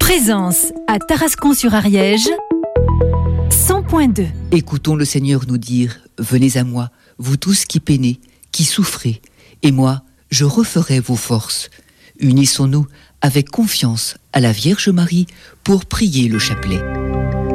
Présence à Tarascon-sur-Ariège, 100.2. Écoutons le Seigneur nous dire « Venez à moi, vous tous qui peinez, qui souffrez, et moi, je referai vos forces. » Unissons-nous avec confiance à la Vierge Marie pour prier le chapelet.